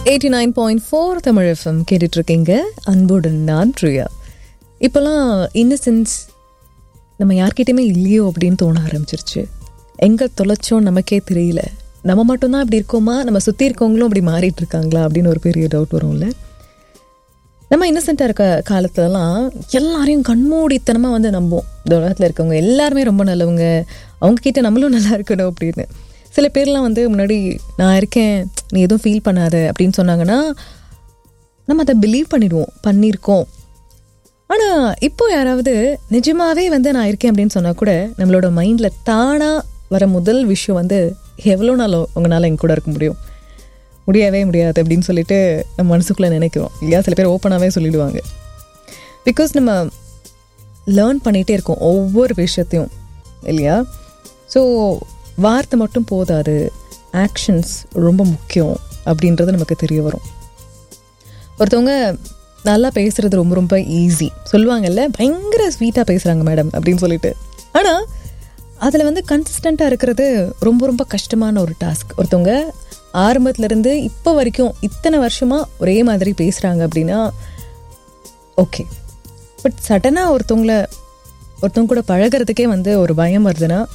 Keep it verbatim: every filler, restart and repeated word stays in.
Eighty nine point four Tamil FM கேட்டுட்ருக்கீங்க. அன்புடன் நான் ப்ரியா. இப்போல்லாம் இன்னசென்ஸ் நம்ம யார்கிட்டையுமே இல்லையோ அப்படின்னு தோண ஆரம்பிச்சிருச்சு. எங்கே தொலைச்சோம் நமக்கே தெரியல. நம்ம மட்டும்தான் அப்படி இருக்கோமா, நம்ம சுற்றி இருக்கவங்களும் அப்படி மாறிட்டு இருக்காங்களா அப்படின்னு ஒரு பெரிய டவுட் வரும்ல. நம்ம இன்னசென்ட்டாக இருக்க காலத்துலலாம் எல்லாரையும் கண்மூடித்தனமாக வந்து நம்புவோம். இந்த உலகத்தில் இருக்கவங்க எல்லாருமே ரொம்ப நல்லவங்க, அவங்கக்கிட்ட நம்மளும் நல்லா இருக்கணும் அப்படின்னு. சில பேர்லாம் வந்து முன்னாடி நான் இருக்கேன், நீ எதுவும் ஃபீல் பண்ணாத அப்படின்னு சொன்னாங்கன்னா நம்ம அதை பிலீவ் பண்ணிடுவோம், பண்ணியிருக்கோம். ஆனால் இப்போ யாராவது நிஜமாகவே வந்து நான் இருக்கேன் அப்படின்னு சொன்னால் கூட நம்மளோட மைண்டில் தானாக வர முதல் விஷயம் வந்து எவ்வளோ நாள் உங்களால் எங்க கூட இருக்க முடியும், முடியவே முடியாது அப்படின்னு சொல்லிட்டு நம்ம மனசுக்குள்ளே நினைக்கிறோம் இல்லையா. சில பேர் ஓப்பனாகவே சொல்லிடுவாங்க. பிகாஸ் நம்ம லேர்ன் பண்ணிகிட்டே இருக்கோம் ஒவ்வொரு விஷயத்தையும் இல்லையா. ஸோ வார்த்தை மட்டும் போதாது, ஆக்ஷன்ஸ் ரொம்ப முக்கியம் அப்படின்றது நமக்கு தெரிய வரும். ஒருத்தவங்க நல்லா பேசுகிறது ரொம்ப ரொம்ப ஈஸி சொல்லுவாங்கல்ல, பயங்கர ஸ்வீட்டாக பேசுகிறாங்க மேடம் அப்படின்னு சொல்லிட்டு. ஆனால் அதில் வந்து கன்சிஸ்டண்ட்டாக இருக்கிறது ரொம்ப ரொம்ப கஷ்டமான ஒரு டாஸ்க். ஒருத்தவங்க ஆரம்பத்துலேருந்து இப்போ வரைக்கும் இத்தனை வருஷமாக ஒரே மாதிரி பேசுகிறாங்க அப்படின்னா ஓகே. பட் சடனாக ஒருத்தவங்கள ஒருத்தவங்க கூட பழகிறதுக்கே வந்து ஒரு பயம் வருதுன்னா